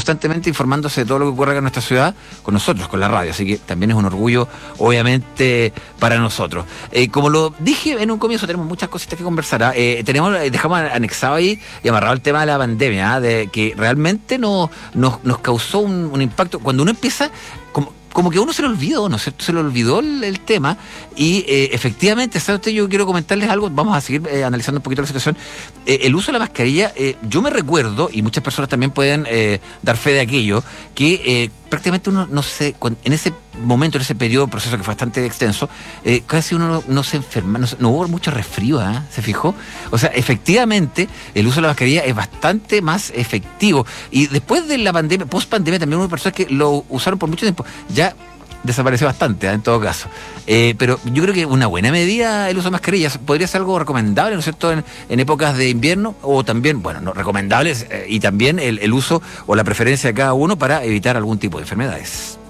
constantemente informándose de todo lo que ocurre acá en nuestra ciudad con nosotros, con la radio, así que también es un orgullo, obviamente, para nosotros. Como lo dije en un comienzo, tenemos muchas cositas que conversar. Dejamos anexado ahí y amarrado el tema de la pandemia, de que realmente nos causó un impacto. Cuando uno empieza, como que a uno se le olvidó, ¿no es cierto? Se le olvidó el tema y efectivamente, ¿sabe usted? Yo quiero comentarles algo, vamos a seguir analizando un poquito la situación. El uso de la mascarilla, yo me recuerdo, y muchas personas también pueden dar fe de aquello, que prácticamente uno no se, en ese momento, en ese periodo, proceso que fue bastante extenso, casi uno no se enferma, no hubo mucho resfrío, ¿se fijó? O sea, efectivamente, el uso de la mascarilla es bastante más efectivo. Y después de la pandemia, post pandemia, también hubo personas que lo usaron por mucho tiempo. Ya desapareció bastante, en todo caso. Pero yo creo que una buena medida el uso de mascarillas podría ser algo recomendable, ¿no es cierto?, en épocas de invierno, o también, bueno, no recomendables, y también el uso o la preferencia de cada uno para evitar algún tipo de enfermedades.